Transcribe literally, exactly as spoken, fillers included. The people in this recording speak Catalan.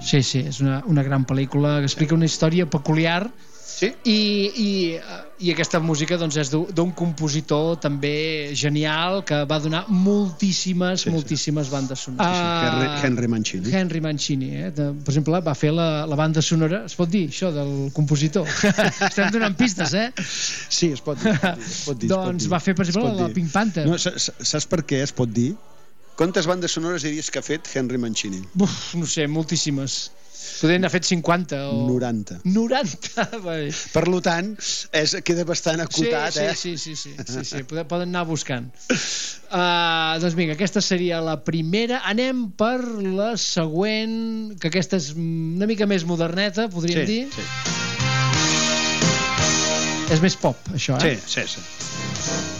Sí, sí, és una, una gran pel·lícula que explica una història peculiar. Sí? I, i, i aquesta música doncs, és d'un compositor també genial que va donar moltíssimes, sí, moltíssimes sí. bandes sonores. Sí, sí. Henry, Henry Mancini. Henry Mancini, eh? De, per exemple, va fer la, la banda sonora, es pot dir això del compositor? Estem donant pistes, eh? Sí, es pot dir. Es pot dir doncs es pot dir. va fer, per exemple, la Pink Panther. No, saps per què es pot dir? Quantes bandes sonores diries que ha fet Henry Mancini? Uf, no sé, moltíssimes. Podrien haver fet cinquanta o... noranta. noranta? Per tant, és, queda bastant acotat, sí, eh? Sí, sí, sí, sí, sí, sí. Poden anar buscant. Uh, doncs vinga, aquesta seria la primera. Anem per la següent, que aquesta és una mica més moderneta, podríem sí, dir. Sí. És més pop, això, eh? Sí, sí, sí.